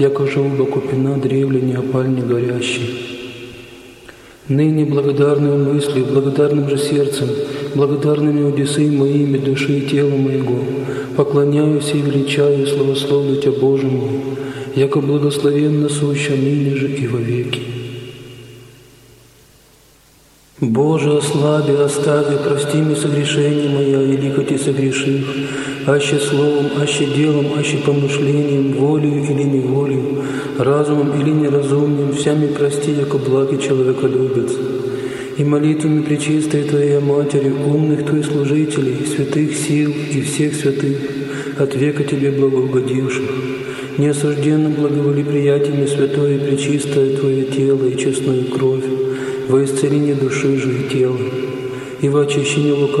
яко желба купина древля не опаль не горящий. Ныне благодарную мыслью, благодарным же сердцем, благодарными удесы моими души и тела моего, поклоняюсь и величаю, славословлю Тебя, Боже мой, яко благословенно суща ныне же и вовеки. Боже, ослаби, остави, прости мне согрешения моя, велико Ти согреших, аще словом, аще делом, аще помышлением, волею или неволею, разумом или неразумием, всями прости, яко благий человеколюбец. И молитвами пречистой Твоей Матери, умных Твоих служителей, святых сил и всех святых, от века Тебе благоугодивших, неосужденным благоволи приятиями святое и пречистое Твое тело и честную кровь, во исцеление души же и тела, и во очищение лукавого